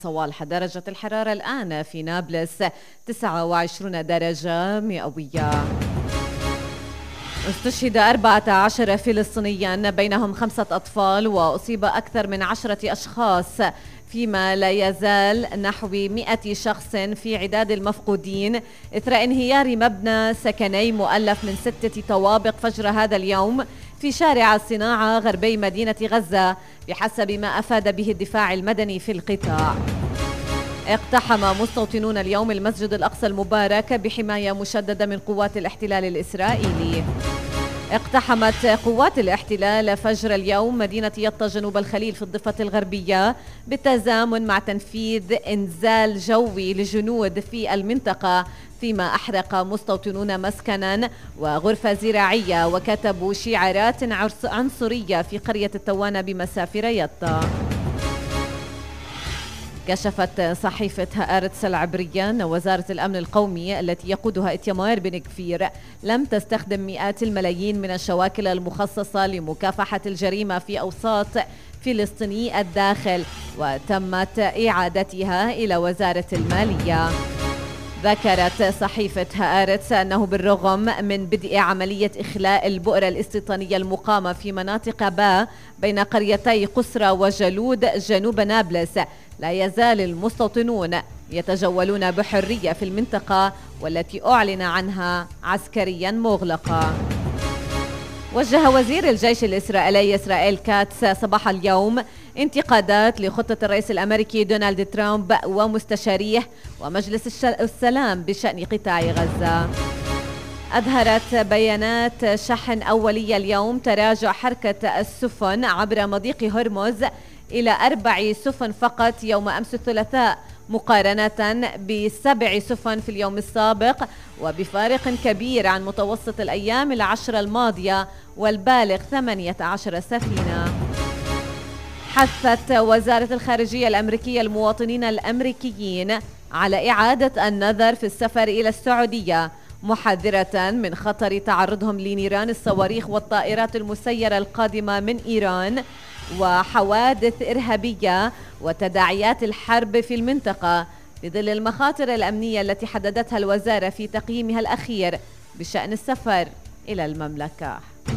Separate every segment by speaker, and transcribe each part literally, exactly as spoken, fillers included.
Speaker 1: صوالح درجة الحرارة الآن في نابلس تسعة وعشرين درجة مئوية. استشهد أربعة عشر فلسطينيا بينهم خمسة أطفال وأصيب أكثر من عشرة أشخاص، فيما لا يزال نحو مئة شخص في عداد المفقودين إثر انهيار مبنى سكني مؤلف من ستة طوابق فجر هذا اليوم في شارع الصناعة غربي مدينة غزة بحسب ما أفاد به الدفاع المدني في القطاع. اقتحم مستوطنون اليوم المسجد الأقصى المبارك بحماية مشددة من قوات الاحتلال الإسرائيلي. اقتحمت قوات الاحتلال فجر اليوم مدينة يطا جنوب الخليل في الضفة الغربية بالتزامن مع تنفيذ إنزال جوي لجنود في المنطقة، فيما أحرق مستوطنون مسكنا وغرفة زراعية وكتبوا شعارات عنصرية في قرية التوانة بمسافر يطا. كشفت صحيفة هآرتس العبرية أن وزارة الأمن القومي التي يقودها إتمار بن كفير لم تستخدم مئات الملايين من الشواكل المخصصة لمكافحة الجريمة في أوساط فلسطيني الداخل، وتمت إعادتها إلى وزارة المالية. ذكرت صحيفة هآرتس أنه بالرغم من بدء عملية إخلاء البؤرة الاستيطانية المقامة في مناطق با بين قريتي قسرة وجلود جنوب نابلس، لا يزال المستوطنون يتجولون بحرية في المنطقة والتي أعلن عنها عسكريا مغلقة. وجه وزير الجيش الإسرائيلي إسرائيل كاتس صباح اليوم انتقادات لخطة الرئيس الأمريكي دونالد ترامب ومستشاريه ومجلس السلام بشأن قطاع غزة. أظهرت بيانات شحن أولية اليوم تراجع حركة السفن عبر مضيق هرمز إلى أربع سفن فقط يوم أمس الثلاثاء، مقارنة بسبع سفن في اليوم السابق، وبفارق كبير عن متوسط الأيام العشر الماضية والبالغ ثمانية عشر سفينة. حثت وزارة الخارجية الأمريكية المواطنين الأمريكيين على إعادة النظر في السفر إلى السعودية، محذرة من خطر تعرضهم لنيران الصواريخ والطائرات المسيرة القادمة من إيران وحوادث إرهابية وتداعيات الحرب في المنطقة بظل المخاطر الأمنية التي حددتها الوزارة في تقييمها الأخير بشأن السفر إلى المملكة.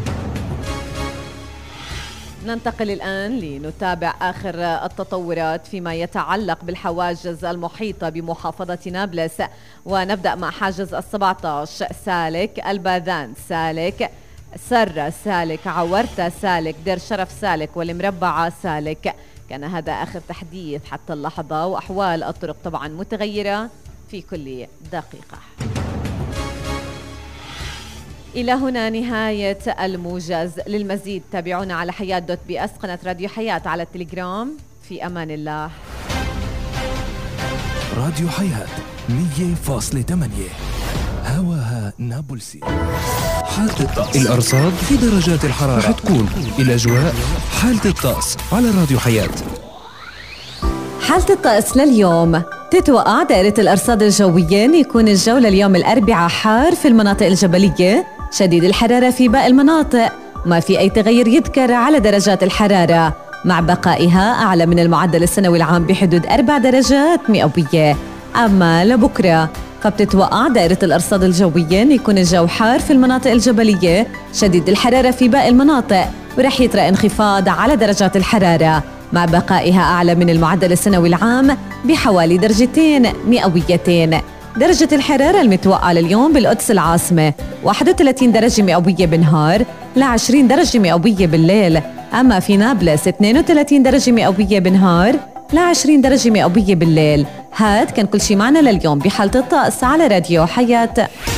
Speaker 1: ننتقل الآن لنتابع آخر التطورات فيما يتعلق بالحواجز المحيطة بمحافظة نابلس، ونبدأ مع حاجز السبعة عشر سالك، الباذان سالك، سرة سالك، عورتة سالك، دير شرف سالك، والمربعة سالك. كان هذا آخر تحديث حتى اللحظة، وأحوال الطرق طبعا متغيرة في كل دقيقة. إلى هنا نهاية الموجز. للمزيد تابعونا على حياة دوت بي اس، قناة راديو حياة على التليجرام. في أمان الله.
Speaker 2: راديو حياة مية فاصلة ثمانية هواها نابلسي. حالة الطقس، الأرصاد في درجات الحرارة رح تكون الأجواء. حالة الطقس على راديو حياة.
Speaker 1: حالة الطقس لليوم: تتوقع دائرة الأرصاد الجوية أن يكون الجو لليوم الأربعاء حار في المناطق الجبلية، شديد الحرارة في باقي المناطق، ما في أي تغير يذكر على درجات الحرارة، مع بقائها أعلى من المعدل السنوي العام بحدود أربع درجات مئوية. أما لبكرة فبتتوقع دائرة الأرصاد الجوية أن يكون الجو حار في المناطق الجبلية، شديد الحرارة في باقي المناطق، ورح يطرأ انخفاض على درجات الحرارة، مع بقائها أعلى من المعدل السنوي العام بحوالي درجتين مئويتين. درجة الحرارة المتوقعة لليوم بالقدس العاصمة واحد وثلاثين درجة مئوية بالنهار ل عشرين درجة مئوية بالليل، أما في نابلس اثنين وثلاثين درجة مئوية بالنهار ل عشرين درجة مئوية بالليل. هاد كان كل شي معنا لليوم بحالة الطقس على راديو حياة.